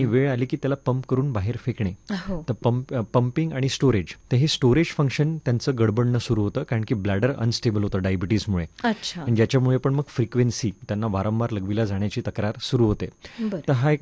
वेळ आली की त्याला पंप करून बाहेर फेकणे. हो. तर पंपिंग आणि स्टोरेज, तर हे स्टोरेज फंक्शन त्यांचं गडबडणं सुरू होतं, कारण की ब्लॅडर अनस्टेबल होतं डायबिटीजमुळे. अच्छा. आणि ज्याच्यामुळे पण मग फ्रिक्वेन्सी, त्यांना वारंवार लघवीला जाण्याची तक्रार सुरू होते. बरं. तर हा एक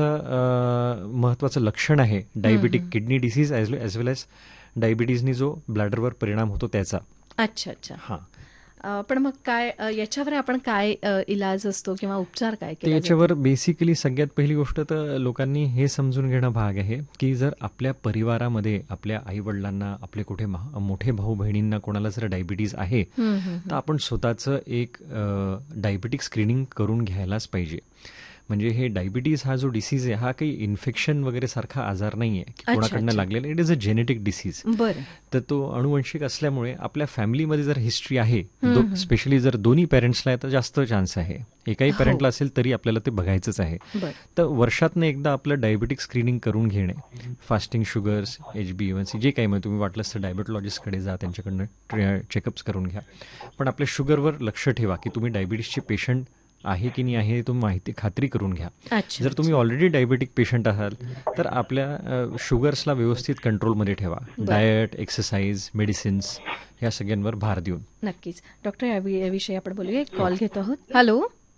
महत्त्वाचं लक्षण आहे डायबिटिक किडनी डिसीज ॲज वेल एज डायबिटीजनी जो ब्लॅडरवर परिणाम होतो त्याचा. अच्छा अच्छा. हां, पण मग काय याच्यावर आपण काय इलाज असतो किंवा उपचार काय तर केला याच्यावर बेसिकली सगळ्यात पहिली गोष्ट तर लोकांनी हे समजून घेणं भाग आहे की जर आपल्या परिवारामध्ये आपल्या आईवडिलांना, आपले कुठे मोठे भाऊ बहिणींना कोणाला जर डायबिटीज आहे, तर आपण स्वतःचं एक डायबिटिक स्क्रीनिंग करून घ्यायलाच पाहिजे. म्हणजे हे डायबिटीज हा जो डिसीज आहे हा काही इन्फेक्शन वगैरे सारखा आजार नाही आहे की कोणाकडनं लागलेला. It is a genetic disease. बरं. तर तो अनुवंशिक असल्यामुळे आपल्या फॅमिलीमध्ये जर हिस्ट्री आहे, स्पेशली जर दोन्ही पेरेंट्सला आहे तर जास्त चान्स आहे. एकाही पेरेंटला असेल तरी आपल्याला ते बघायचंच आहे. तर वर्षातनं एकदा आपलं डायबिटिक स्क्रीनिंग करून घेणे, फास्टिंग शुगर्स, HbA1c जे काही, मग तुम्ही वाटलंच तर डायबेटॉलॉजिस्टकडे जा, त्यांच्याकडनं चेकअप्स करून घ्या. पण आपल्या शुगरवर लक्ष ठेवा की तुम्ही डायबिटीसचे पेशंट आहे की नाही आहे तुम्ही खात्री करून घ्या. जर तुम्ही ऑलरेडी डायबेटिक पेशंट असाल तर आपल्या शुगर्सला व्यवस्थित कंट्रोलमध्ये ठेवा. डाएट, एक्सरसाइज, मेडिसिन्स या सगळ्यांवर भार देऊन. नक्कीच. डॉक्टर, याविषयी आपण बोलूया. एक कॉल घेत आहोत. हॅलो.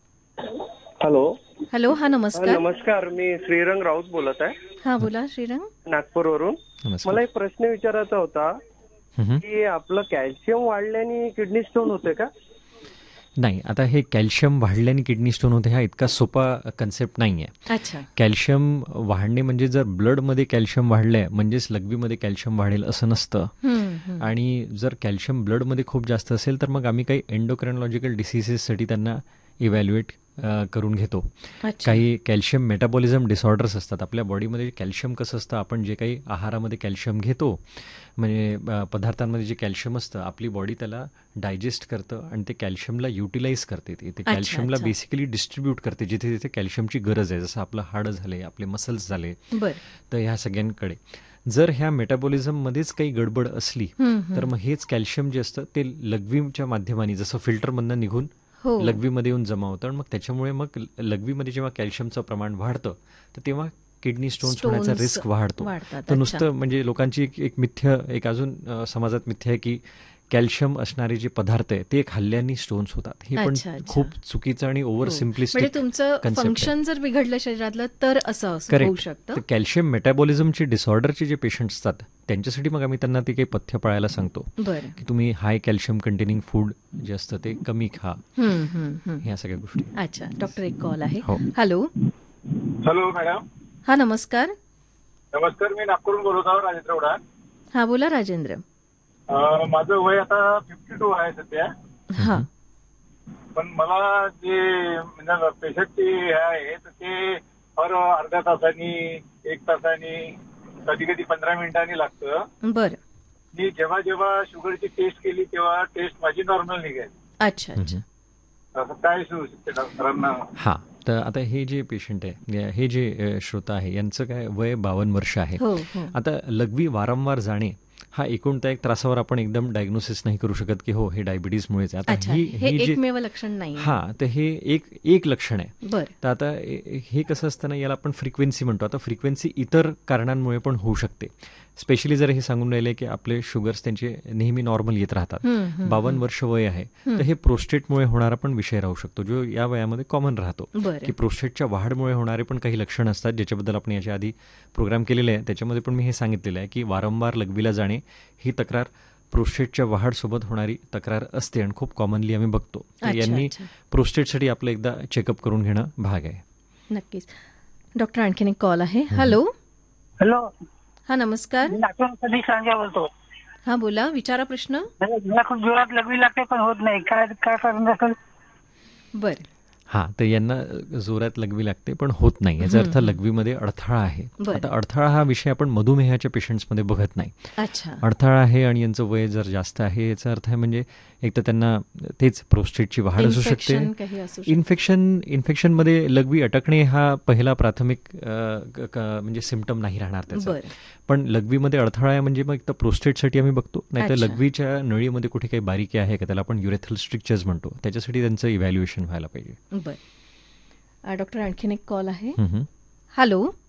हॅलो. हॅलो. हा, नमस्कार. नमस्कार, मी श्रीरंग राऊत बोलत आहे. हा, बोला श्रीरंग. नागपूरवरून. मला एक प्रश्न विचारायचा होता की आपलं कॅल्शियम वाढल्याने किडनी स्टोन होते का? नाही, आता हे कॅल्शियम वाढल्याने किडनी स्टोन होते हा इतका सोपा कन्सेप्ट नाही आहे. अच्छा. कॅल्शियम वाढणे म्हणजे जर ब्लडमध्ये कॅल्शियम वाढलंय म्हणजेच लघवीमध्ये कॅल्शियम वाढेल असं नसतं. आणि जर कॅल्शियम ब्लडमध्ये खूप जास्त असेल तर मग आम्ही काही एंडोक्राइनॉलॉजिकल डिसीजेससाठी त्यांना इव्हॅल्युएट करून घेतो. काही कॅल्शियम मेटाबॉलिझम डिसऑर्डर्स असतात. आपल्या बॉडीमध्ये कॅल्शियम कसं असतं, आपण जे काही आहारामध्ये कॅल्शियम घेतो, म्हणजे पदार्थांमध्ये जे कॅल्शियम असतं, आपली बॉडी त्याला डायजेस्ट करतं आणि ते कॅल्शियमला युटिलाइज करते. ते कॅल्शियमला बेसिकली डिस्ट्रीब्यूट करते जिथे जिथे कॅल्शियमची गरज आहे. जसं आपलं हाडं झाले, आपले मसल्स झाले, तर ह्या सगळ्यांकडे जर ह्या मेटाबॉलिझममध्येच काही गडबड असली तर मग हेच कॅल्शियम जे असतं ते लघवीच्या माध्यमाने जसं फिल्टरमधनं निघून लघवीमध्ये येऊन जमा होतं. आणि मग त्याच्यामुळे मग लघवीमध्ये जेव्हा कॅल्शियमचं प्रमाण वाढतं तर तेव्हा किडनी स्टोन्स होण्याचा रिस्क वाढतो. तर नुसतं म्हणजे लोकांची एक अजून समाजात मिथ्या आहे की कॅल्शियम असणारे जे पदार्थ आहे ते खाल्ल्याने स्टोन्स होतात. हे पण खूप चुकीचं आणि ओव्हर सिम्प्लिस्टिक तुमचं फंक्शन जर बिघडलं शरीरातलं तर असं होऊ शकतं. कॅल्शियम मेटाबॉलिझमचे डिसऑर्डरचे जे पेशंट्स असतात त्यांच्यासाठी मग आम्ही त्यांना ते काही पथ्य पाळायला सांगतो की तुम्ही हाय कॅल्शियम कंटेनिंग फूड जे असतं ते कमी खा, ह्या सगळ्या गोष्टी. अच्छा. डॉक्टर, एक कॉल आहे. हॅलो. Hello madam. हा, नमस्कार. नमस्कार, मी नागपूरहून बोलत आहोत, राजेंद्र उडान. हा, बोला राजेंद्र. माझं वय आता 52 आहे सध्या. हा. पण मला जे म्हणजे पेशंटची हे आहे तर ते हर अर्ध्या तासानी, 1 तासानी, कधी कधी 15 मिनिटांनी लागतं. बरं. मी जेव्हा जेव्हा शुगरची टेस्ट केली तेव्हा टेस्ट माझी नॉर्मल निघाली. अच्छा अच्छा. असं काय सुरू शकते डॉक्टरांना? हा, तर आता हे जे पेशंट आहे, हे जे श्रोता आहे, यांचं काय वय 52 वर्ष आहे. आता लघवी वारंवार जाणे हा एकूणता एक त्रासावर आपण एकदम डायग्नोसिस नाही करू शकत की हो हे डायबिटीजमुळेच आहे. आता हे एकमेव लक्षण नाही. हा, तर हे एक लक्षण आहे. तर आता हे कसं असतं ना, याला आपण फ्रिक्वेन्सी म्हणतो. आता फ्रिक्वेन्सी इतर कारणांमुळे पण होऊ शकते. स्पेशली जर हे सांगून राहिले की आपले शुगर्स त्यांचे नेहमी नॉर्मल येत राहतात, 52 वर्ष वय आहे, तर हे प्रोस्टेटमुळे होणारा पण विषय राहू शकतो जो या वयामध्ये कॉमन राहतो. की प्रोस्टेटच्या वाढमुळे होणारे पण काही लक्षणं असतात ज्याच्याबद्दल आपण याच्या आधी प्रोग्राम केलेले आहे. त्याच्यामध्ये पण मी हे सांगितलेलं आहे की वारंवार लघवीला जाणे ही तक्रार प्रोस्टेटच्या वाढसोबत होणारी तक्रार असते आणि खूप कॉमनली आम्ही बघतो. यांनी प्रोस्टेटसाठी आपलं एकदा चेकअप करून घेणं भाग आहे. नक्कीच. डॉक्टर, आणखीन एक कॉल आहे. हॅलो. हॅलो. हा, नमस्कार. नागपूर सांजा बोलतो. हा, बोला, विचारा प्रश्न. मला खूप जोरात लघवी लागते पण होत नाही, काय कारण असेल? बरं. हा, तर यांना जोरात लघवी लागते पण होत नाही, याचा अर्थ लघवीमध्ये अडथळा आहे. आता अडथळा हा विषय आपण मधुमेहाच्या पेशंट्समध्ये बघत नाही. अडथळा आहे आणि यांचं वय जर जास्त आहे याचा अर्थ आहे म्हणजे एक तर त्यांना तेच प्रोस्टेटची वाढ असू शकते, इन्फेक्शनमध्ये लघवी अटकणे हा पहिला प्राथमिक म्हणजे सिम्पटम नाही राहणार त्याचा. पण लघवीमध्ये अडथळा आहे म्हणजे मग तर प्रोस्टेटसाठी आम्ही बघतो, नाहीतर लघवीच्या नळीमध्ये कुठे काही बारीकी आहे का, त्याला आपण युरेथ्रल स्ट्रिक्चर्स म्हणतो, त्याच्यासाठी त्यांचं इव्हॅल्युएशन व्हायला पाहिजे. बरं. डॉक्टर, आणखीन एक कॉल आहे. हॅलो.